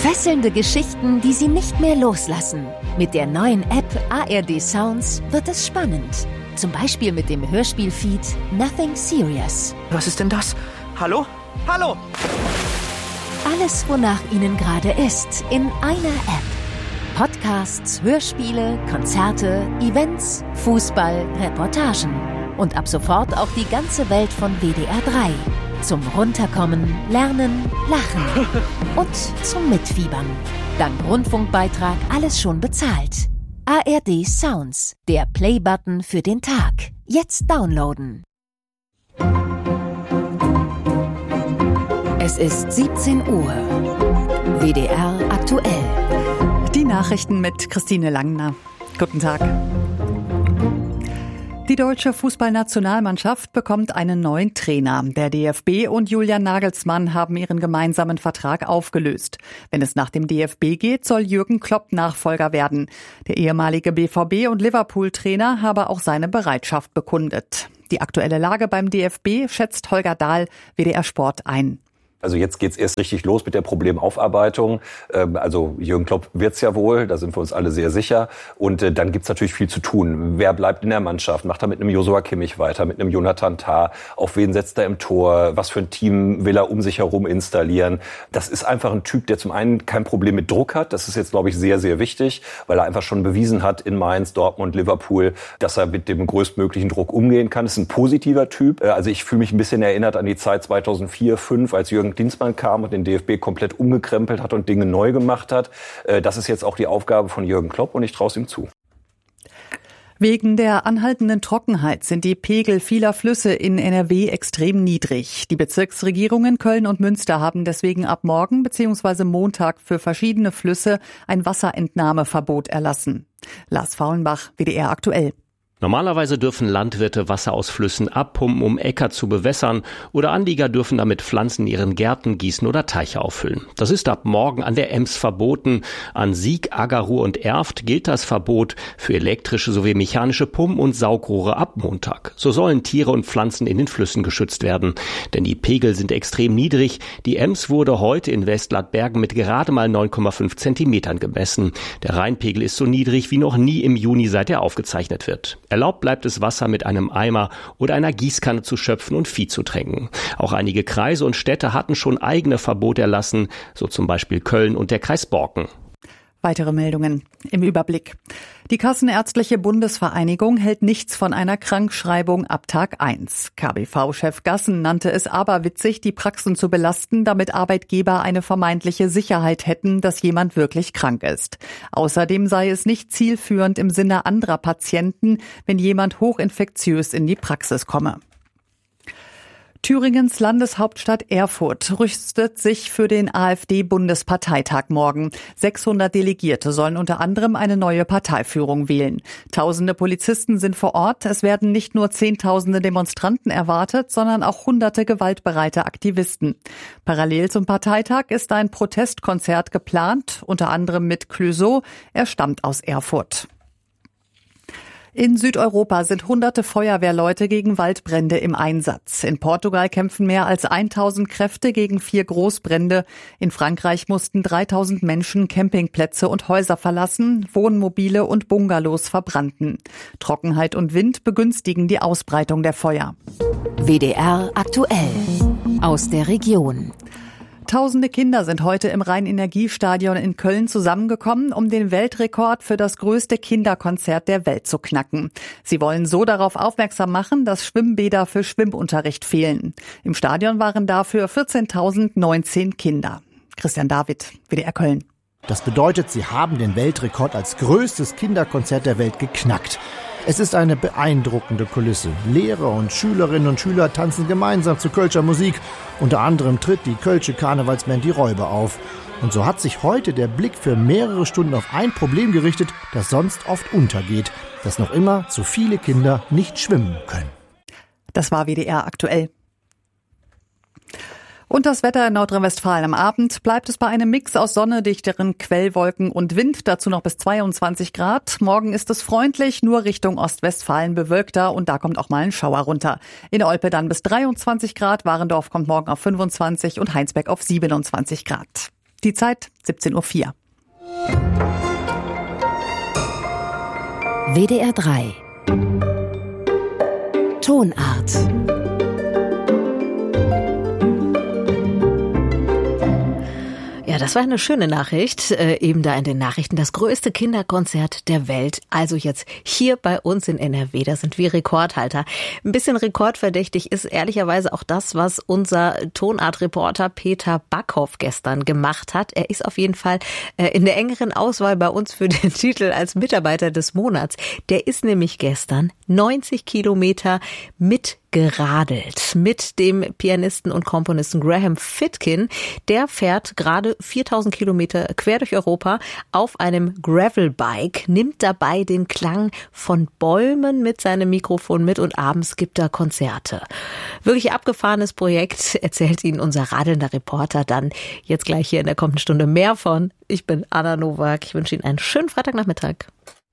Fesselnde Geschichten, die Sie nicht mehr loslassen. Mit der neuen App ARD Sounds wird es spannend. Zum Beispiel mit dem Hörspielfeed Nothing Serious. Was ist denn das? Hallo? Hallo! Alles, wonach Ihnen gerade ist, in einer App. Podcasts, Hörspiele, Konzerte, Events, Fußball, Reportagen. Und ab sofort auch die ganze Welt von WDR 3. Zum Runterkommen, Lernen, Lachen und zum Mitfiebern. Dank Rundfunkbeitrag alles schon bezahlt. ARD Sounds, der Play-Button für den Tag. Jetzt downloaden. Es ist 17 Uhr. WDR aktuell. Die Nachrichten mit Christine Langner. Guten Tag. Die deutsche Fußballnationalmannschaft bekommt einen neuen Trainer. Der DFB und Julian Nagelsmann haben ihren gemeinsamen Vertrag aufgelöst. Wenn es nach dem DFB geht, soll Jürgen Klopp Nachfolger werden. Der ehemalige BVB- und Liverpool-Trainer habe auch seine Bereitschaft bekundet. Die aktuelle Lage beim DFB schätzt Holger Dahl, WDR Sport, ein. Also jetzt geht's erst richtig los mit der Problemaufarbeitung. Also Jürgen Klopp wird's ja wohl, da sind wir uns alle sehr sicher. Und dann gibt's natürlich viel zu tun. Wer bleibt in der Mannschaft? Macht er mit einem Joshua Kimmich weiter, mit einem Jonathan Tah? Auf wen setzt er im Tor? Was für ein Team will er um sich herum installieren? Das ist einfach ein Typ, der zum einen kein Problem mit Druck hat. Das ist jetzt, glaube ich, sehr, sehr wichtig, weil er einfach schon bewiesen hat in Mainz, Dortmund, Liverpool, dass er mit dem größtmöglichen Druck umgehen kann. Das ist ein positiver Typ. Also ich fühle mich ein bisschen erinnert an die Zeit 2004, 2005, als Jürgen Klinsmann kam und den DFB komplett umgekrempelt hat und Dinge neu gemacht hat. Das ist jetzt auch die Aufgabe von Jürgen Klopp und ich traue es ihm zu. Wegen der anhaltenden Trockenheit sind die Pegel vieler Flüsse in NRW extrem niedrig. Die Bezirksregierungen Köln und Münster haben deswegen ab morgen bzw. Montag für verschiedene Flüsse ein Wasserentnahmeverbot erlassen. Lars Faulenbach, WDR aktuell. Normalerweise dürfen Landwirte Wasser aus Flüssen abpumpen, um Äcker zu bewässern, oder Anlieger dürfen damit Pflanzen in ihren Gärten gießen oder Teiche auffüllen. Das ist ab morgen an der Ems verboten. An Sieg, Aggerruhr und Erft gilt das Verbot für elektrische sowie mechanische Pumpen und Saugrohre ab Montag. So sollen Tiere und Pflanzen in den Flüssen geschützt werden. Denn die Pegel sind extrem niedrig. Die Ems wurde heute in Westladbergen mit gerade mal 9,5 Zentimetern gemessen. Der Rheinpegel ist so niedrig wie noch nie im Juni, seit er aufgezeichnet wird. Erlaubt bleibt es, Wasser mit einem Eimer oder einer Gießkanne zu schöpfen und Vieh zu tränken. Auch einige Kreise und Städte hatten schon eigene Verbote erlassen, so zum Beispiel Köln und der Kreis Borken. Weitere Meldungen im Überblick. Die Kassenärztliche Bundesvereinigung hält nichts von einer Krankschreibung ab Tag 1. KBV-Chef Gassen nannte es aberwitzig, die Praxen zu belasten, damit Arbeitgeber eine vermeintliche Sicherheit hätten, dass jemand wirklich krank ist. Außerdem sei es nicht zielführend im Sinne anderer Patienten, wenn jemand hochinfektiös in die Praxis komme. Thüringens Landeshauptstadt Erfurt rüstet sich für den AfD-Bundesparteitag morgen. 600 Delegierte sollen unter anderem eine neue Parteiführung wählen. Tausende Polizisten sind vor Ort. Es werden nicht nur Zehntausende Demonstranten erwartet, sondern auch hunderte gewaltbereite Aktivisten. Parallel zum Parteitag ist ein Protestkonzert geplant, unter anderem mit Clouseau. Er stammt aus Erfurt. In Südeuropa sind hunderte Feuerwehrleute gegen Waldbrände im Einsatz. In Portugal kämpfen mehr als 1000 Kräfte gegen 4 Großbrände. In Frankreich mussten 3000 Menschen Campingplätze und Häuser verlassen, Wohnmobile und Bungalows verbrannten. Trockenheit und Wind begünstigen die Ausbreitung der Feuer. WDR aktuell. Aus der Region. Tausende Kinder sind heute im Rhein-Energiestadion in Köln zusammengekommen, um den Weltrekord für das größte Kinderkonzert der Welt zu knacken. Sie wollen so darauf aufmerksam machen, dass Schwimmbäder für Schwimmunterricht fehlen. Im Stadion waren dafür 14.019 Kinder. Christian David, WDR Köln. Das bedeutet, sie haben den Weltrekord als größtes Kinderkonzert der Welt geknackt. Es ist eine beeindruckende Kulisse. Lehrer und Schülerinnen und Schüler tanzen gemeinsam zu Kölscher Musik. Unter anderem tritt die Kölsche Karnevalsband Die Räuber auf. Und so hat sich heute der Blick für mehrere Stunden auf ein Problem gerichtet, das sonst oft untergeht, dass noch immer zu viele Kinder nicht schwimmen können. Das war WDR aktuell. Und das Wetter in Nordrhein-Westfalen. Am Abend bleibt es bei einem Mix aus Sonne, dichteren Quellwolken und Wind. Dazu noch bis 22 Grad. Morgen ist es freundlich, nur Richtung Ostwestfalen bewölkter und da kommt auch mal ein Schauer runter. In Olpe dann bis 23 Grad. Warendorf kommt morgen auf 25 und Heinsberg auf 27 Grad. Die Zeit 17:04 Uhr. WDR 3 Tonart. Ja, das war eine schöne Nachricht. Eben da in den Nachrichten das größte Kinderkonzert der Welt. Also jetzt hier bei uns in NRW. Da sind wir Rekordhalter. Ein bisschen rekordverdächtig ist ehrlicherweise auch das, was unser Tonart-Reporter Peter Backhoff gestern gemacht hat. Er ist auf jeden Fall in der engeren Auswahl bei uns für den Titel als Mitarbeiter des Monats. Der ist nämlich gestern 90 Kilometer mitgeradelt mit dem Pianisten und Komponisten Graham Fitkin. Der fährt gerade 4000 Kilometer quer durch Europa auf einem Gravelbike, nimmt dabei den Klang von Bäumen mit seinem Mikrofon mit und abends gibt er Konzerte. Wirklich abgefahrenes Projekt, erzählt Ihnen unser radelnder Reporter dann jetzt gleich hier in der kommenden Stunde mehr von. Ich bin Anna Nowak. Ich wünsche Ihnen einen schönen Freitagnachmittag.